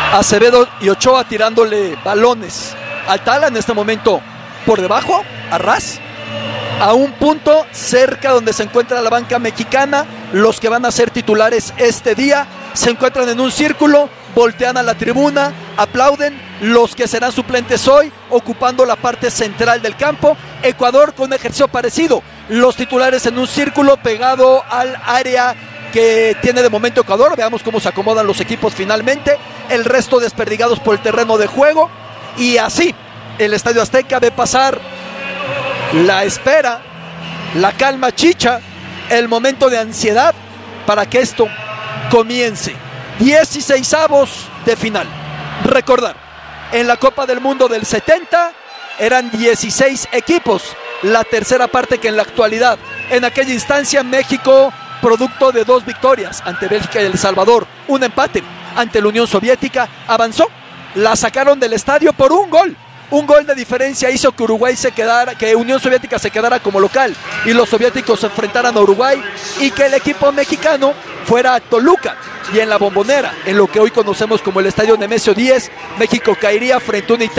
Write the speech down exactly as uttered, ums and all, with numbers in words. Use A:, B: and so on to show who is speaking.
A: Acevedo y Ochoa tirándole balones al Tala en este momento por debajo, a ras, a un punto cerca donde se encuentra la banca mexicana. Los que van a ser titulares este día se encuentran en un círculo, voltean a la tribuna, aplauden. Los que serán suplentes hoy ocupando la parte central del campo. Ecuador con un ejercicio parecido, los titulares en un círculo pegado al área que tiene de momento Ecuador. Veamos cómo se acomodan los equipos finalmente, el resto desperdigados por el terreno de juego, y así el Estadio Azteca ve pasar la espera, la calma chicha, el momento de ansiedad para que esto comience. dieciseisavos de final. Recordar, en la Copa del Mundo del setenta eran dieciséis equipos, la tercera parte que en la actualidad. En aquella instancia México, producto de dos victorias ante Bélgica y El Salvador, un empate ante la Unión Soviética, avanzó. La sacaron del estadio por un gol. Un gol de diferencia hizo que Uruguay se quedara, que Unión Soviética se quedara como local y los soviéticos se enfrentaran a Uruguay, y que el equipo mexicano fuera a Toluca. Y en la Bombonera, en lo que hoy conocemos como el Estadio Nemesio diez, México caería frente a una Italia